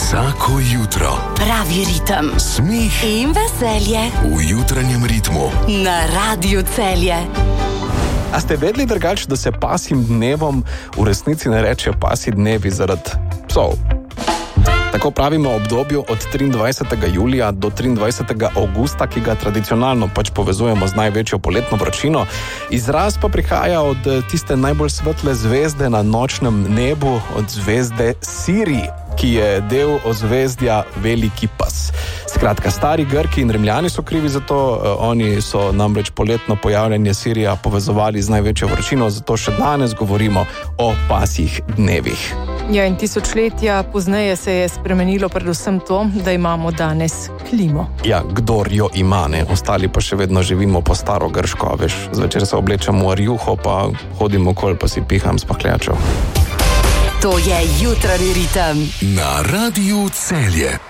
Vsako jutro. Pravi ritem. Smeh in veselje. V jutranjem ritmu. Na Radiu Celje. A ste vedeli drugače, da se pasjim dnevom v resnici ne reče pasji dnevi zaradi psov? Tako pravimo obdobju od 23. julija do 23. avgusta, ki ga tradicionalno povezujemo z največjo poletno vročino. Izraz pa prihaja od tiste najbolj svetle zvezde na nočnem nebu, od zvezde Sirij, ki je del ozvezdja Veliki pas. Skratka, stari Grki in Rimljani so krivi za to, oni so namreč poletno pojavljanje Sirija povezovali z največjo vročino, zato še danes govorimo o pasjih dnevih. Ja, in tisočletja pozneje se je spremenilo predvsem to, da imamo danes klimo. Ja, kdor jo ima, ne? Ostali pa še vedno živimo po staro grško, veš, zvečer se oblečemo v rjuho, pa hodimo okoli, pa si piham s pahljačo. To je jutranji ritem. Na Radiu Celje.